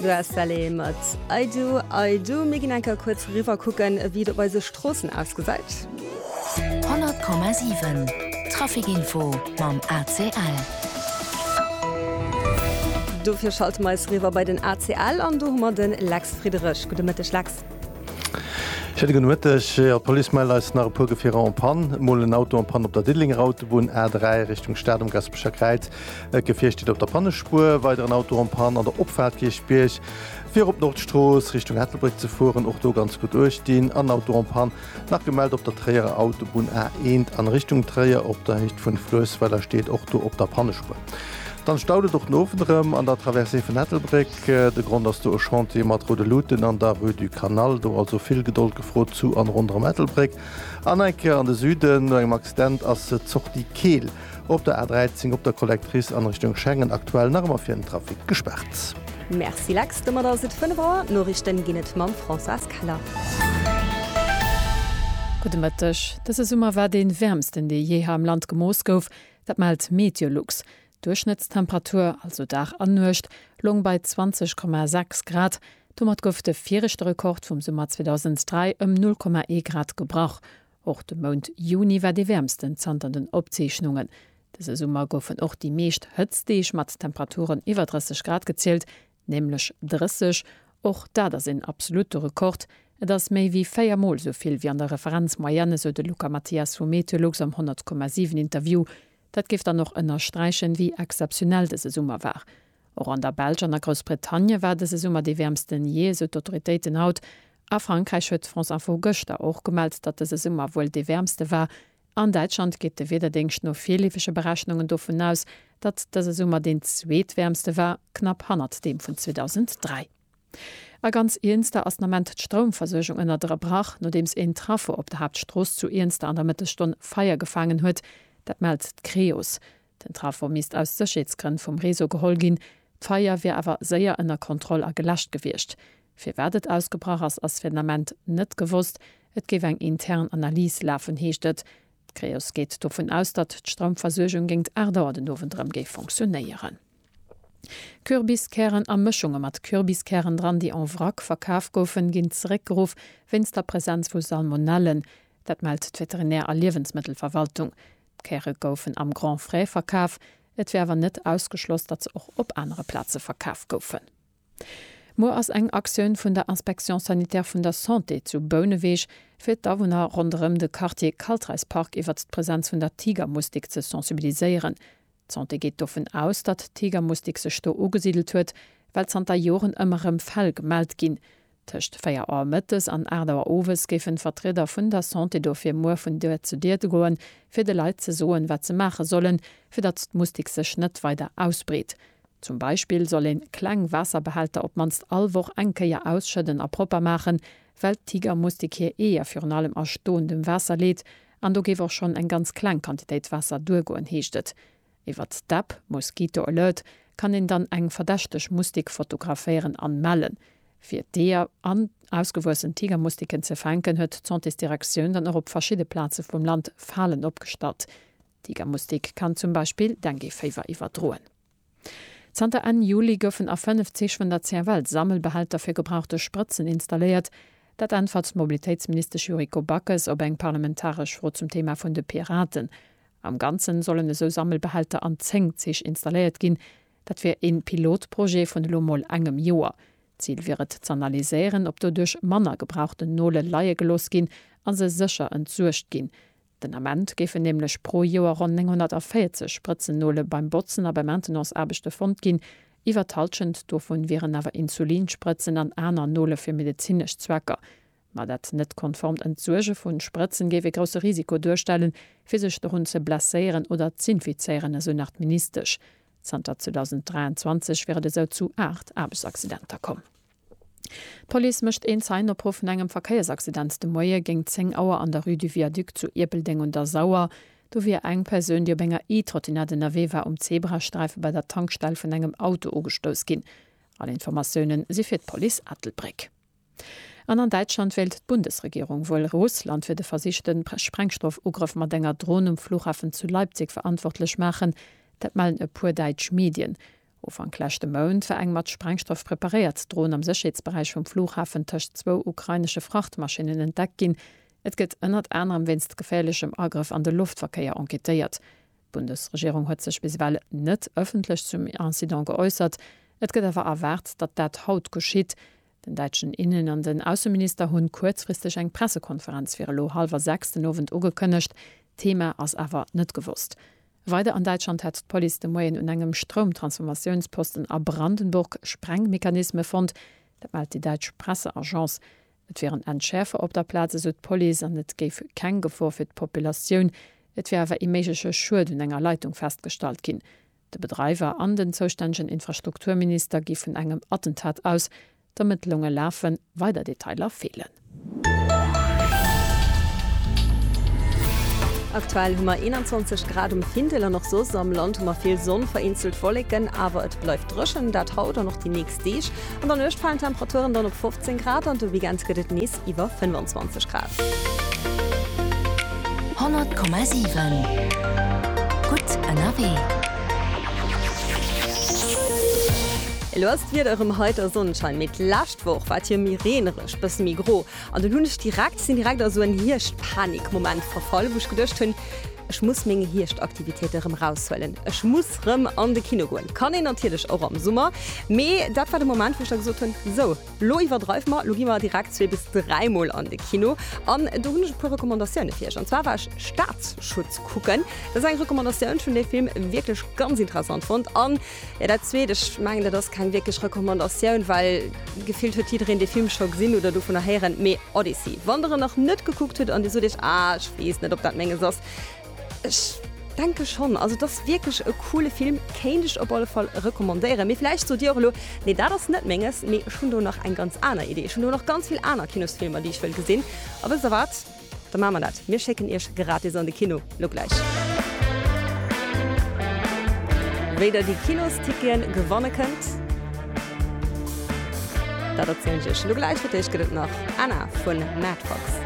du Salé mat I do mégin enker kurz River gucken, wie du bei se Strossen ausgeseit. 100,7 Trafikinfo mam ACL. Dufir schalt meist River bei den ACL an du hummer den Lax Friedrich. Gute Mitte Schlags. Ich hätte genutzt, Polizeimelder ist nach Purgefährer en Pan, mal ein Auto en Pan auf der Diddlingraute, wo ein R3 Richtung Stadium Gaspischer Kreuz. Gefähr steht auf der Pannespur, weiter ein Auto en Pan an der Abfahrtkirchbirch. Für auf Nordstraße Richtung Hettelbrück zu fahren, auch da ganz gut durchstehen. An Auto en Pan, nachgemeldet auf der Träger Autobahn R1 an Richtung Träger, auf der Hicht von Flöß, weil da steht auch da auf der Pannespur. Dann staude doch Novenrem an der Traversée von Hettelbrück. Der Grund, dass du Chantier mat Rode Luten an der Rue du Kanal, du also viel Geduld gefrot zu an rundem Hettelbrück. Anke an den Süden, engem Accident as zocht die Kehl. Op der R13 op der Kollektrice an Richtung Schengen aktuell nach für den Trafik gesperrt. Merci Lax, dummer da sind 5 Uhr. Nachrichten ginnet mam François Kaller. Guten Mittag. Das ist immer war den wärmsten, die je am Land gemoos gouf, dat malt Meteorlux. Durchschnittstemperatur, also Dach annucht, lung bei 20,6 Grad. Tomat gouf de vierchte Rekord vom Sommer 2003 0,1 Grad gebrauch. Auch dem Mond Juni war die wärmsten zanternden Obzeichnungen. Diese Sommer goufen auch die meest hëtzdeich mat Temperaturen iwwer 30 Grad gezählt, nämlich 30. Auch da das ein absoluter Rekord. Das méi wie 4-mal soviel wie an der Referenz Marianne so de Luca Matthias vom Meteorlux am 100,7 Interview. Dat gift dann noch ënner streichen, wie exceptionell dese Summer war. Auch an der Belge an der Großbritannien war dese Summer die wärmsten je, so d'Autoritéiten haut. A Frankreich huet France Info Göster auch gemeldet, dat dese Summer wohl die wärmste war. An Deutschland geht de wederdingsch no vielliefische Berechnungen davon aus, dat dese Summer den zweetwärmste war, knapp 100 dem von 2003. A ganz ernster Asnament Stromversorgung ënner der brach, no dems en Trafo op der Hauptstroß zu ernster an der Mittelstunde Feier gefangen huet. Dat meldet Kreos. Den Trafo misst aus der Schätzgrenn vom Reso gehol gin. Feier wär awer séier ënner Kontroll a gelascht gewircht. Fir werdet ausgebrach as Phänomen net gewusst, et gew eng intern Analyse lafen heechtet. Kreos geht davon aus, dat d'Stromversorgung gingt Erdauer den Novendrem ge funktionéieren. Kürbiskehren a Mchunge mat Kürbiskehren dran, die an Wrack verkaaf goufen, ginn zréckgeruf wenn's der Präsenz vu Salmonellen. Dat meldet d'Veterinär a Lebensmittelverwaltung. Kehre goufen am Grand Fré verkaaf, et wärwer net ausgeschloss, dat ze och op andere Platze verkaaf goufen. Mo ass eng Aktiun vun der Inspektion sanitär vun der Santé zu Bouneweg fir d'Awohner rondem de Quartier Kaltreispark iwwer d'Präsenz vun der Tigermustik ze sensibiliseieren. Santé geht davon aus, dat Tigermustik sech sto ugesiedelt huet, weil Santa Joren ëmmerem Fall gemeldt ginn. Tcht 4 Uhr mittags an Erdauer Owes gefen Vertreter vun der Santé do fir Moer vun der zu dir goen, fir de Leiit ze soen wat ze mache sollen, fir dat d'Mustik sech net weiter ausbreet. Zum Beispiel soll en Klangwasserbehälter op manst allwoch enkeier ausschëden a proper machen, weil Tigermustik hier eher fir an allem erstoendem Wasser lädt, an do gewer schon eng ganz klein Quantitéit Wasser durgoen heechtet. Iwer d'App Mosquito Alert kann en dann eng verdächteg Mustik fotografieren anmellen. Fir der an ausgewussen Tigermustiken ze fenken huet Santisdirektion dann op verschiedene Plaze vum Land Fallen opgestat. Tigermustik kann zum Beispiel Dengue-Fever iwwerdroen. Zter an Juli goffen a 50 vun der Welt Sammelbehälter fir gebrauchte Spritzen installiert, dat anfalls Mobilitätsminister Juriko Backes op eng parlamentarisch Frau zum Thema vun de Piraten. Am Ganzen sollen so Sammelbehälter an 10 installiert gin, dat fir een Pilotprojekt vun Lomol engem Joer. Ziel wäret zu analysieren, ob du durch Manner gebrauchte Nole Laie gelos gin, an se sicher entzucht gin. Den Amment gefe nämlich pro Jahr rund 940 Spritzennole beim Botzen a beim Maintenance erbechte Fond gin, iwwertalschend davon wären aber Insulinspritzen an einer Nole für medizinisch Zwecke. Ma dat net konform Entzuge vun Spritzen gewe grosse Risiko durchstellen, fir sech run ze blessieren oder zinfizieren so nach ministerisch. Santa 2023 werde so zu 8 Arbeitsaccidenter kommen. Police mischt een seiner Prof engem Verkehrsaccident de Moie ging 10 Auer an der Rue du Viaduc zu Irbelding und der Sauer, do wie eng Person die benger E-Trottinette NRW war Zebrastreife bei der Tankstelle von engem Auto ugestoß gin. Alle Informationen sie fir Police Attelbrick. An Deutschland wählt Bundesregierung wohl Russland für de versichten Sprengstoffugriff mat ennger Drohnen im Flughafen zu Leipzig verantwortlich machen, dat malen e puer Deitsch Medien. Auf an klechte Mound ver eng mat Sprengstoff prepariert, drohen am Sicherheitsbereich vom Flughafen töcht 2 ukrainische Frachtmaschinen entdeckt gin. Et gëtt ënnert anderem winst gefährlichem Angriff an den Luftverkehr enquetiert. Bundesregierung hat sich bisweilen net öffentlich zum Incident geäußert. Et gëtt awer erwart, dat dat haut geschieht. Den deutschen Innen- an den Außenminister hunn kurzfristig eng Pressekonferenz fir lo 5:30 Novent ugekënnecht. Thema ass awer net gewusst. Weide an Deutschland hat d' Police de Moien un engem Stromtransformationsposten a Brandenburg Sprengmechanisme fand. Dat meldt die Deutsche Presseagenz. Et wären Entschärfer op der Plaze so d Police an net géif kein Gefor fir d'Populationun. Et wär awer imégesche Schuld un enger Leitung feststalt ginn. De Betreiber an den zoständschen Infrastrukturminister gi vun engem Attentat aus, d'Ermittlunge läfen, weiter Detailer fehlen. Aktuell hummer 21 Grad Findeler noch so am Land hummer viel Sonn vereinzelt vorlegen, aber et bleibt drschen, dat haut noch die nächste Dich. Und an fallen Temperaturen dann noch 15 Grad und wie ganz gedet nees iwwer 25 Grad. 100,7 Gut NRW. Lost wird eurem heute Sonnenschein mit Lastwoch war hier mirenisch bis Migro und du hunsch direkt so ein Hirsch Panikmoment verfall, wo ich gedacht hun, ich muss menge Hirschaktivität rauswellen. Ich muss an de Kino gehen. Kann ich natürlich auch am Sommer. Me dat war der Moment, wo ich gesagt habe, so, lo ich war dreimal, lo mal direkt 2 bis 3 Mal an de Kino. Und du hunsch paar Rekommendationen für. Und zwar war ich Staatsschutz gucken. Das ist eine Rekommendation, schon den Film wirklich ganz interessant fand. Und das zweite, ich meine, das ist keine wirklich Rekommendation, weil gefühlt hat jeder den Film schon gesehen oder du von nachher mehr Odyssey. Wenn du noch nicht geguckt hast und die so dich, ich weiß nicht, ob das Menge ist. Ich denke schon, also das ist wirklich ein cooler Film, kann ich auf alle Fall rekommandieren. Mir vielleicht so dir, nee, da das nicht Menges, mir schon nur noch eine ganz andere Idee, schon nur noch ganz viele andere Kinosfilme, die ich will gesehen. Aber so was, dann machen wir das. Wir schicken ihr gratis an die Kino. Lo gleich. Weder die Kinostickets gewonnen könnt, da erzähle ich. Lo gleich für dich geht noch Anna von Mad Fox.